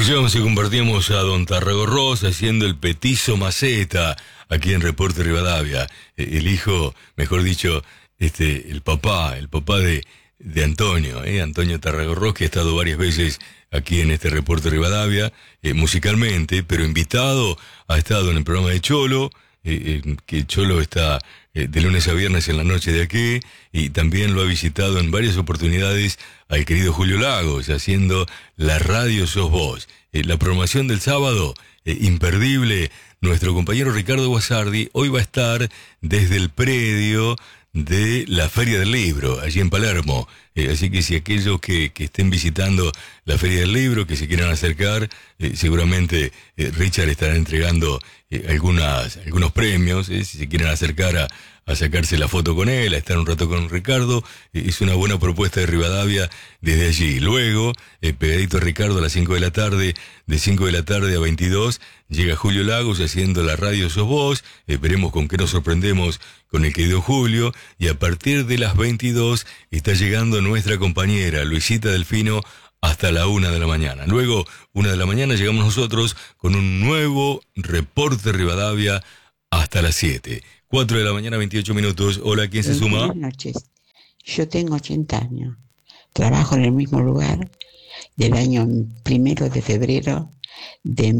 Escuchamos y compartíamos a don Tarragorros haciendo el petizo maceta aquí en Reporte Rivadavia. El hijo, mejor dicho, el papá de Antonio, Antonio Tarragorros, que ha estado varias veces aquí en este Reporte Rivadavia, musicalmente, pero invitado, ha estado en el programa de Cholo, que Cholo está de lunes a viernes en la noche de aquí, y también lo ha visitado en varias oportunidades al querido Julio Lagos, haciendo La Radio Sos Vos. La programación del sábado, imperdible. Nuestro compañero Ricardo Guasardi hoy va a estar desde el predio de la Feria del Libro, allí en Palermo. Así que si aquellos que estén visitando la Feria del Libro, que se quieran acercar, seguramente Richard estará entregando algunos premios, si se quieren acercar a sacarse la foto con él, a estar un rato con Ricardo. Es una buena propuesta de Rivadavia desde allí. Luego, pegadito a Ricardo a las 5 de la tarde, de 5 de la tarde a 22, llega Julio Lagos haciendo La Radio Sos Vos. Veremos con qué nos sorprendemos con el querido Julio. Y a partir de las 22 está llegando nuestra compañera Luisita Delfino hasta la 1 de la mañana. Luego, 1 de la mañana, llegamos nosotros con un nuevo Reporte Rivadavia hasta las 7. 4 de la mañana, 28 minutos. Hola, ¿quién se suma? Buenas noches. Yo tengo 80 años. Trabajo en el mismo lugar del año 1 de febrero de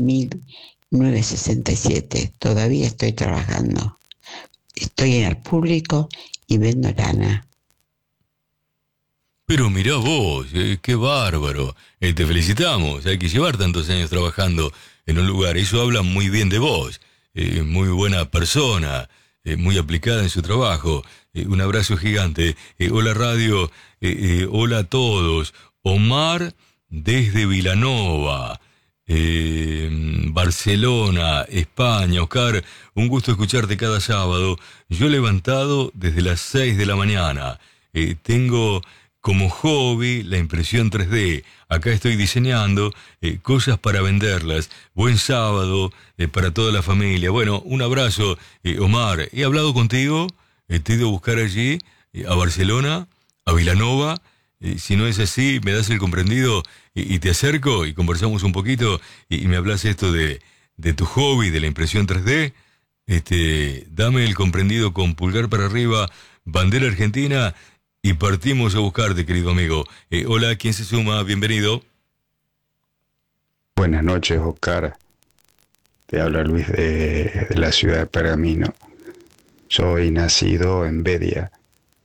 1967. Todavía estoy trabajando. Estoy en el público y vendo lana. Pero mirá vos, qué bárbaro. Te felicitamos. Hay que llevar tantos años trabajando en un lugar. Eso habla muy bien de vos. Muy buena persona. Muy aplicada en su trabajo. Un abrazo gigante. Hola radio, hola a todos. Omar desde Vilanova, Barcelona, España. Oscar, un gusto escucharte cada sábado. Yo he levantado desde las 6 de la mañana. Tengo como hobby la impresión 3D. Acá estoy diseñando cosas para venderlas. Buen sábado para toda la familia. Bueno, un abrazo, Omar. He hablado contigo, te he ido a buscar allí, a Barcelona, a Vilanova. Si no es así, me das el comprendido y te acerco y conversamos un poquito y me hablas esto de tu hobby, de la impresión 3D. Dame el comprendido con pulgar para arriba, bandera argentina. Y partimos a buscarte, querido amigo. Hola, ¿quién se suma? Bienvenido. Buenas noches, Oscar. Te habla Luis de la ciudad de Pergamino. Soy nacido en Bedia.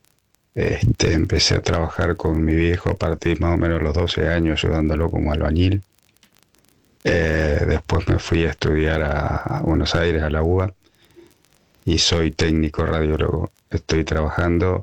Empecé a trabajar con mi viejo a partir más o menos de los 12 años, ayudándolo como albañil. Después me fui a estudiar a Buenos Aires, a la UBA, y soy técnico radiólogo. Estoy trabajando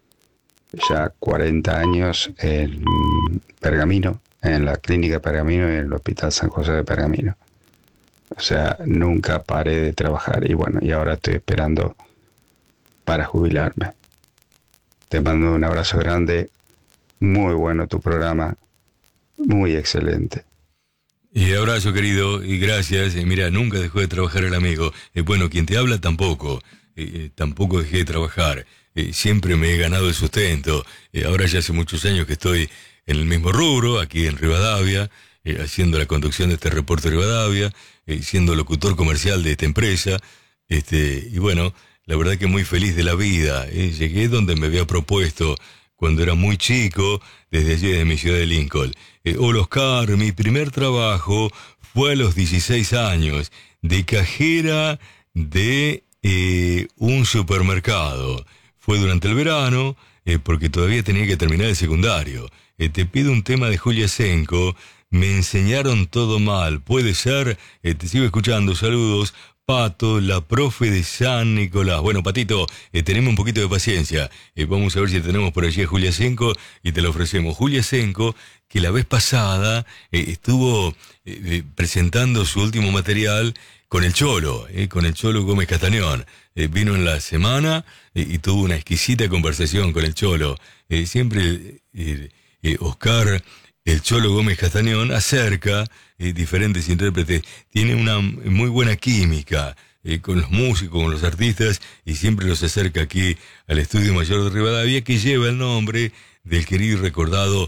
ya 40 años en Pergamino, en la clínica Pergamino y en el Hospital San José de Pergamino. O sea, nunca paré de trabajar y bueno, y ahora estoy esperando para jubilarme. Te mando un abrazo grande, muy bueno tu programa, muy excelente. Y abrazo, querido, y gracias. Mira, nunca dejó de trabajar el amigo. Bueno, quien te habla tampoco, tampoco dejé de trabajar. Siempre me he ganado el sustento. Ahora ya hace muchos años que estoy en el mismo rubro, aquí en Rivadavia, haciendo la conducción de este Reporte Rivadavia, siendo locutor comercial de esta empresa. Y bueno, la verdad que muy feliz de la vida. Llegué donde me había propuesto cuando era muy chico, desde allí de mi ciudad de Lincoln. Hola Oscar, mi primer trabajo fue a los 16 años, de cajera de un supermercado. Fue durante el verano, porque todavía tenía que terminar el secundario. Te pido un tema de Julia Senko. Me enseñaron todo mal. Puede ser. Te sigo escuchando. Saludos. Pato, la profe de San Nicolás. Bueno, Patito, tenemos un poquito de paciencia. Vamos a ver si tenemos por allí a Julia Senko y te la ofrecemos. Julia Senko, que la vez pasada estuvo presentando su último material con el Cholo Gómez Castañón. Vino en la semana y tuvo una exquisita conversación con el Cholo. Siempre Oscar, el Cholo Gómez Castañón, acerca diferentes intérpretes. Tiene una muy buena química con los músicos, con los artistas, y siempre los acerca aquí al Estudio Mayor de Rivadavia, que lleva el nombre del querido y recordado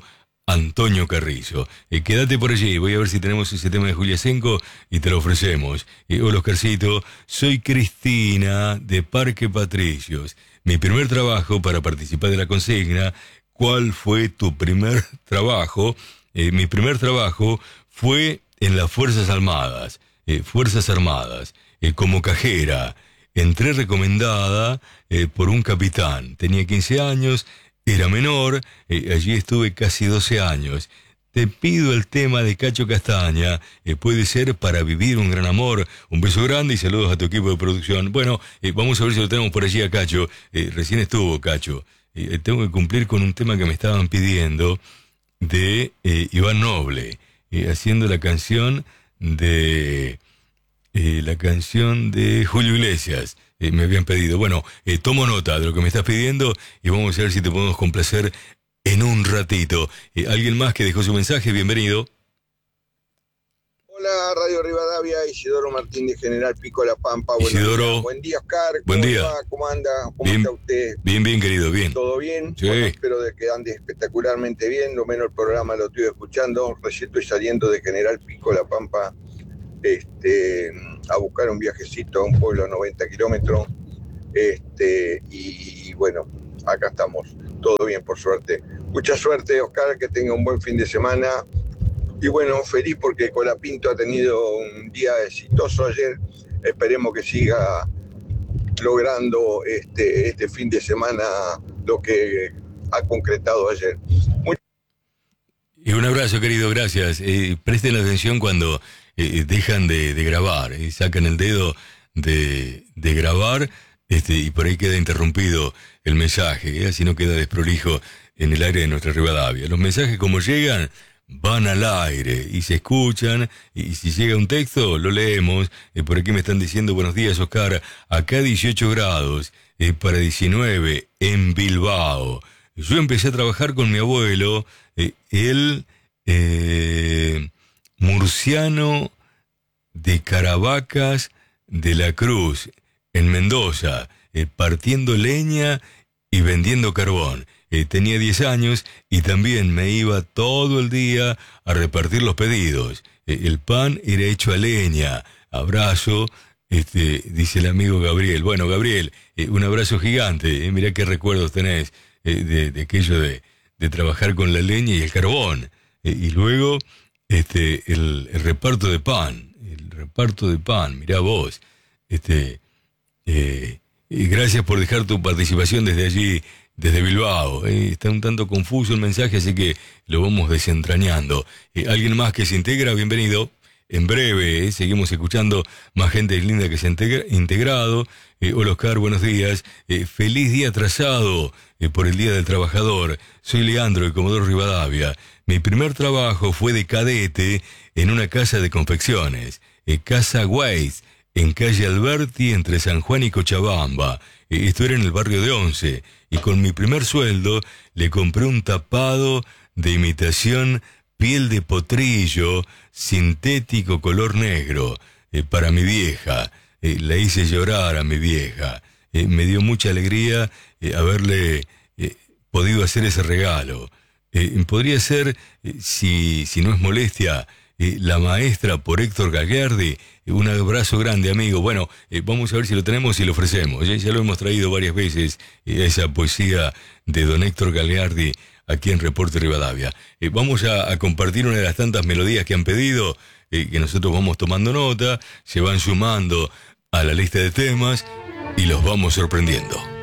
Antonio Carrizo. Quédate por allí, voy a ver si tenemos ese tema de Julia Senco y te lo ofrecemos. Hola Oscarcito, soy Cristina de Parque Patricios. Mi primer trabajo para participar de la consigna, ¿cuál fue tu primer trabajo? Mi primer trabajo fue en las Fuerzas Armadas, como cajera. Entré recomendada por un capitán, tenía 15 años, era menor, allí estuve casi 12 años. Te pido el tema de Cacho Castaña, puede ser Para vivir un gran amor. Un beso grande y saludos a tu equipo de producción. Bueno, vamos a ver si lo tenemos por allí a Cacho. Recién estuvo Cacho. Tengo que cumplir con un tema que me estaban pidiendo de Iván Noble, haciendo la canción de Julio Iglesias. Me habían pedido. Bueno, tomo nota de lo que me estás pidiendo y vamos a ver si te podemos complacer en un ratito. ¿Alguien más que dejó su mensaje? Bienvenido. Hola, Radio Rivadavia, Isidoro Martín de General Pico La Pampa. Isidoro. Buen día, Oscar. Buen día. Va? ¿Cómo anda? ¿Cómo Bien, está usted? Bien, querido, bien. ¿Todo bien? Sí. Bueno, espero de que ande espectacularmente bien. Lo menos el programa lo estoy escuchando. Recién estoy saliendo de General Pico La Pampa a buscar un viajecito a un pueblo a 90 kilómetros. Y bueno, acá estamos. Todo bien, por suerte. Mucha suerte, Oscar, que tenga un buen fin de semana. Y bueno, feliz porque Colapinto ha tenido un día exitoso ayer. Esperemos que siga logrando este fin de semana lo que ha concretado ayer. Y un abrazo, querido, gracias. Presten atención cuando dejan de grabar, sacan el dedo de grabar, y por ahí queda interrumpido el mensaje, así no queda desprolijo en el aire de nuestra Rivadavia. Los mensajes como llegan, van al aire y se escuchan, y si llega un texto, lo leemos. Por aquí me están diciendo, buenos días, Oscar, acá 18 grados, para 19 en Bilbao. Yo empecé a trabajar con mi abuelo, él, murciano de Caravacas de la Cruz, en Mendoza, partiendo leña y vendiendo carbón. Tenía 10 años y también me iba todo el día a repartir los pedidos. El pan era hecho a leña. Abrazo, dice el amigo Gabriel. Bueno, Gabriel, un abrazo gigante. Mirá qué recuerdos tenés de aquello de trabajar con la leña y el carbón. Y luego el reparto de pan. Mirá vos. Y gracias por dejar tu participación desde allí, desde Bilbao. Está un tanto confuso el mensaje, así que lo vamos desentrañando. ¿Alguien más que se integra? Bienvenido. En breve, seguimos escuchando más gente linda que se ha integrado. Hola Oscar, buenos días. Feliz día atrasado por el Día del Trabajador. Soy Leandro de Comodoro Rivadavia. Mi primer trabajo fue de cadete en una casa de confecciones, Casa Weiss, en calle Alberti, entre San Juan y Cochabamba. Esto era en el barrio de Once. Y con mi primer sueldo le compré un tapado de imitación piel de potrillo, sintético color negro, para mi vieja. La hice llorar a mi vieja. Me dio mucha alegría haberle podido hacer ese regalo. Podría ser, si no es molestia, La Maestra por Héctor Gagliardi. Un abrazo grande, amigo. Bueno, vamos a ver si lo tenemos y lo ofrecemos. Ya lo hemos traído varias veces, esa poesía de don Héctor Gagliardi aquí en Reporte Rivadavia. Vamos a compartir una de las tantas melodías que han pedido, que nosotros vamos tomando nota, se van sumando a la lista de temas y los vamos sorprendiendo.